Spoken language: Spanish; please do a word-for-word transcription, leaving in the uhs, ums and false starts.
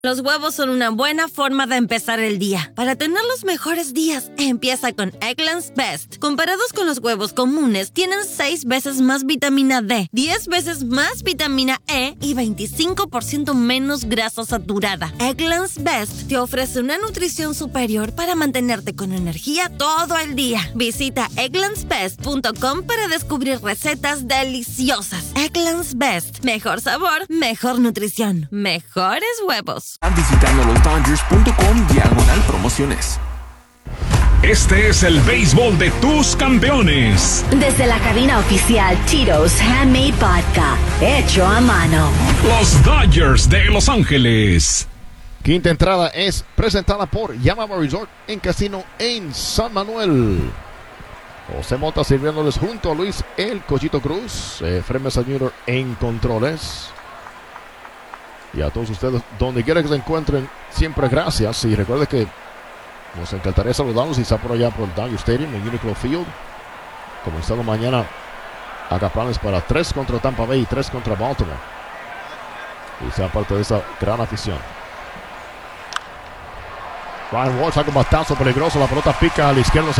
Los huevos son una buena forma de empezar el día. Para tener los mejores días, empieza con Eggland's Best. Comparados con los huevos comunes, tienen seis veces más vitamina D, diez veces más vitamina E y veinticinco por ciento menos grasa saturada. Eggland's Best te ofrece una nutrición superior para mantenerte con energía todo el día. Visita egglands best punto com para descubrir recetas deliciosas. Eggland's Best. Mejor sabor, mejor nutrición, mejores huevos. Visitando los Dodgers punto com diagonal promociones. Este es el béisbol de tus campeones. Desde la cabina oficial Tito's Handmade Vodka, hecho a mano. Los Dodgers de Los Ángeles. Quinta entrada es presentada por Yamama Resort en Casino en San Manuel. José Mota sirviéndoles junto a Luis El Cochito Cruz. Eh, Fred Mesa junior en controles. Y a todos ustedes, donde quiera que se encuentren, siempre gracias. Y recuerde que nos encantaría saludarlos y está por allá por el Dodger Stadium en Uniqlo Field. Comenzando mañana, haga planes para tres contra Tampa Bay y tres contra Baltimore. Y sea parte de esa gran afición. Ryan Walsh saca un batazo peligroso. La pelota pica a la izquierda.